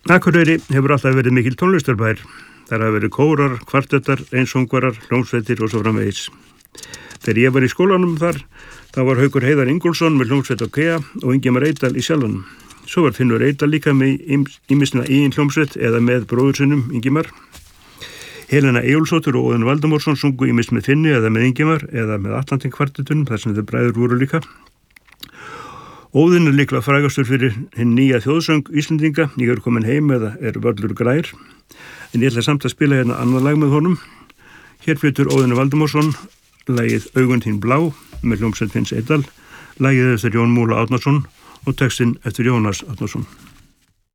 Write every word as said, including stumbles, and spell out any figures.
Akureyri hefur alltaf verið mikil tónlistarbær. Þar hafa verið kórar, kvartettar, einsöngvarar, hljómsveitir og svo framvegis. Þegar ég var í skólanum þar, þá var Haukur Heiðar Ingólfsson með hljómsveit á Kea og Ingimar Eydal í Sjallanum. Svo var Finnur Eydal líka með ýmisna eigin hljómsveit eða með bróður sinum Ingimar. Helena Eyjólfsdóttir og Óðinn Valdimarsson sungu ýmist með Finni eða með Ingimar eða með Atlantic kvartettunum þar sem þeir bræður voru líka. Óðinn er líklega frægastur fyrir hinn nýja þjóðsöng Íslendinga, Ég er komin heim eða Er völlur grær. En ég ætla samt að spila hérna annað lag með honum. Hér flytur Óðinn Valdimarsson lagið Augun þín blá með hljómsveit Finns Eydal, lagið eftir Jón Múla Árnason og textinn eftir Jónas Árnason.